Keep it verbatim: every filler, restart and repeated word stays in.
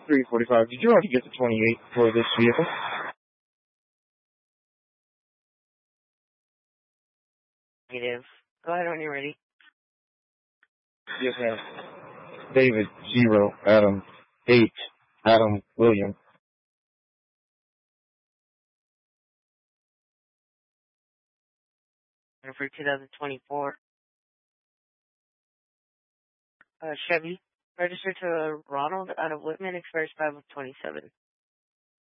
three forty-five. Did you already get the twenty-eight for this vehicle? Negative. Go ahead when you're ready. Yes, ma'am. David, zero, Adam, eight, Adam, William. And for two thousand twenty-four, uh, Chevy, registered to Ronald out of Whitman, expires five of twenty-seven.